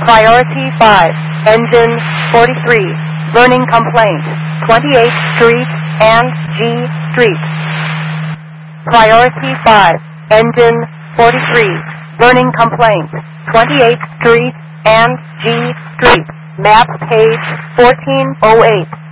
Priority 5, engine 43, burning complaint, 28th Street and G Street. Priority 5, engine 43, burning complaint, 28th Street and G Street. Map page 1408.